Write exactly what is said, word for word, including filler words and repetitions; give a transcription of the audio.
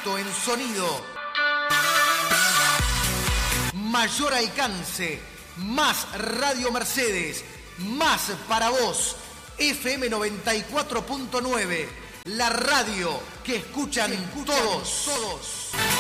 impacto en sonido, mayor alcance, más Radio Mercedes, más para vos. F M noventa y cuatro punto nueve, la radio que escuchan, que escuchan todos. todos.